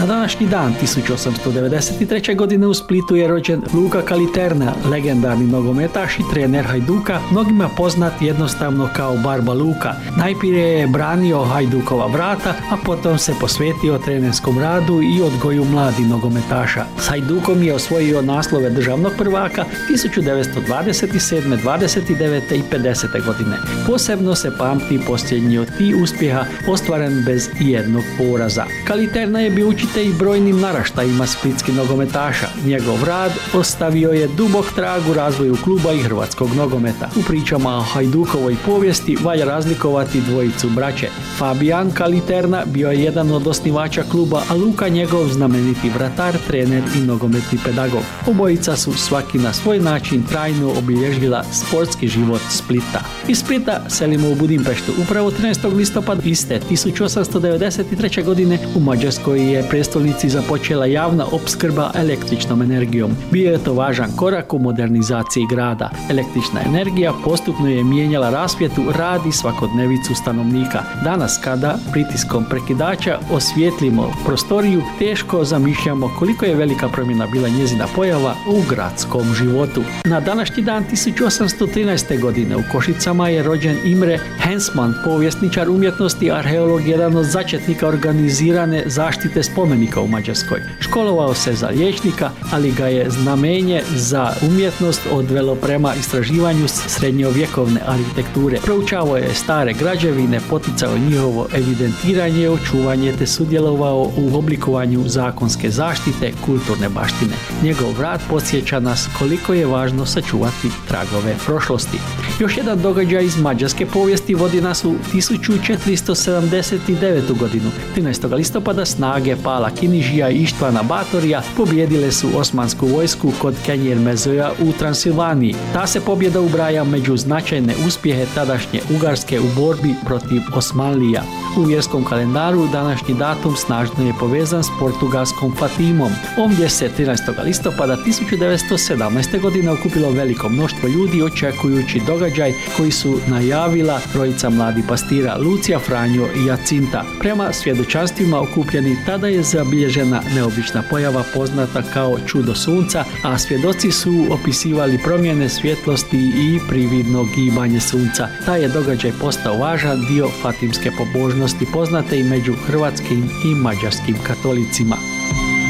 Na današnji dan 1893. godine u Splitu je rođen Luka Kaliterna, legendarni nogometaš i trener Hajduka, mnogima poznat jednostavno kao Barba Luka. Najprije je branio Hajdukova vrata, a potom se posvetio trenerskom radu i odgoju mladih nogometaša. S Hajdukom je osvojio naslove državnog prvaka 1927., 29. i 50. godine. Posebno se pamti posljednji od tih uspjeha ostvaren bez ijednog poraza. Kaliterna je bio učitelj brojnim naraštajima splitskih nogometaša. Njegov rad ostavio je dubok trag u razvoju kluba i hrvatskog nogometa. U pričama o Hajdukovoj povijesti valja razlikovati dvojicu braće. Fabijan Kaliterna bio je jedan od osnivača kluba, a Luka njegov znameniti vratar, trener i nogometni pedagog. Obojica su svaki na svoj način trajno obilježila sportski život Splita. Iz Splita selimo u Budimpeštu. Upravo 13. listopada iste 1893. godine u Mađarskoj je prestolnici započela javna opskrba električnom energijom. Bio je to važan korak u modernizaciji grada. Električna energija postupno je mijenjala rasvjetu, rad i svakodnevicu stanovnika. Danas kada pritiskom prekidača osvijetlimo prostoriju, teško zamišljamo koliko je velika promjena bila njezina pojava u gradskom životu. Na današnji dan 1813. godine u Košicama je rođen Imre Hensman, povjesničar umjetnosti, arheolog, jedan od začetnika organizirane zaštite spomenika u Mađarskoj. Školovao se za liječnika, ali ga je znamenje za umjetnost odvelo prema istraživanju srednjovjekovne arhitekture. Proučavao je stare građevine, poticao njihovo evidentiranje, očuvanje te sudjelovao u oblikovanju zakonske zaštite kulturne baštine. Njegov rad podsjeća nas koliko je važno sačuvati tragove prošlosti. Još jedan događaj iz mađarske povijesti vodi nas u 1479. godinu. 13. listopada snage Pala Kinižija i Ištvana Batorija pobijedile su osmansku vojsku kod Kenjermezoja u Transilvaniji. Ta se pobjeda ubraja među značajne uspjehe tadašnje Ugarske u borbi protiv Osmanlija. U vjerskom kalendaru današnji datum snažno je povezan s portugalskom Fatimom. Ovdje se 13. listopada 1917. godine okupilo veliko mnoštvo ljudi očekujući događaj koji su najavila trojica mladih pastira Lucija, Franjo i Jacinta. Prema svjedočanstvima okupljenih tada je zabilježena neobična pojava poznata kao čudo sunca, a svjedoci su opisivali promjene svjetlosti i prividno gibanje sunca. Taj je događaj postao važan dio fatimske pobožnosti poznate i među hrvatskim i mađarskim katolicima.